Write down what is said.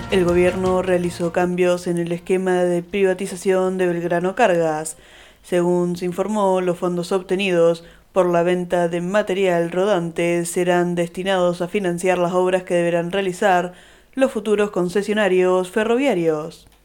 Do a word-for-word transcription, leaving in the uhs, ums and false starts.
El gobierno realizó cambios en el esquema de privatización de Belgrano Cargas. Según se informó, los fondos obtenidos por la venta de material rodante serán destinados a financiar las obras que deberán realizar los futuros concesionarios ferroviarios.